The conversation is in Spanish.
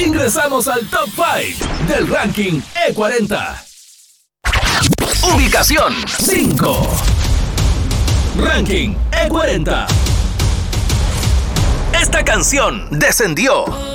Ingresamos al Top 5 del ranking E40. Ubicación 5. Ranking E40. Esta canción descendió